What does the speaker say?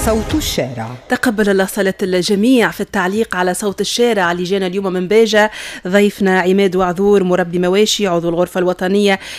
صوت الشارع. تقبل الله صلاة الجميع في التعليق على صوت الشارع اللي جانا اليوم من باجة. ضيفنا عماد وعذور، مربي مواشي، عضو الغرفة الوطنية